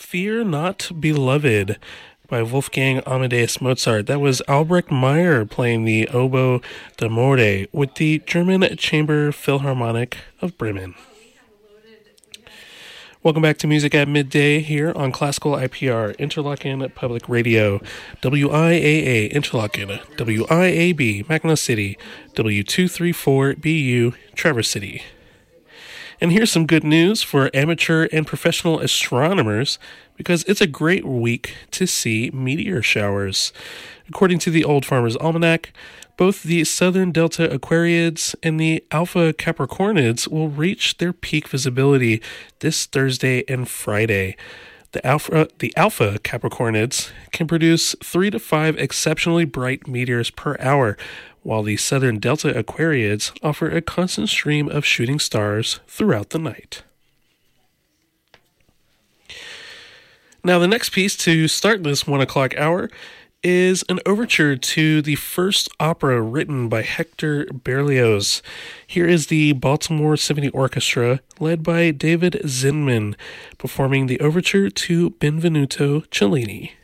Fear Not Beloved by Wolfgang Amadeus Mozart. That was Albrecht Meyer playing the oboe d'amore with the German Chamber Philharmonic of Bremen. Welcome back to Music at Midday here on Classical IPR, Interlochen Public Radio, WIAA Interlochen, WIAB Mackinac City, W234BU Traverse City. And here's some good news for amateur and professional astronomers, because it's a great week to see meteor showers. According to the Old Farmer's Almanac, both the Southern Delta Aquariids and the Alpha Capricornids will reach their peak visibility this Thursday and Friday. The Alpha Capricornids can produce 3 to 5 exceptionally bright meteors per hour, while the Southern Delta Aquariids offer a constant stream of shooting stars throughout the night. Now, the next piece to start this 1 o'clock hour is an overture to the first opera written by Hector Berlioz. Here is the Baltimore Symphony Orchestra, led by David Zinman, performing the overture to Benvenuto Cellini.